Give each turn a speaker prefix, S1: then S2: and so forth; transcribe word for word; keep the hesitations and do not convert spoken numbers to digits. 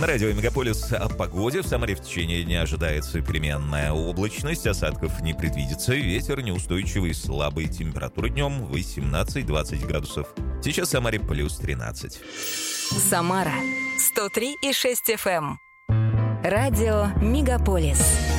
S1: На радио «Мегаполис» о погоде. В Самаре в течение дня ожидается переменная облачность. Осадков не предвидится. Ветер неустойчивый, слабый. Температура днем восемнадцать-двадцать градусов. Сейчас в Самаре плюс тринадцать.
S2: Самара сто три и шесть эф эм. Радио «Мегаполис».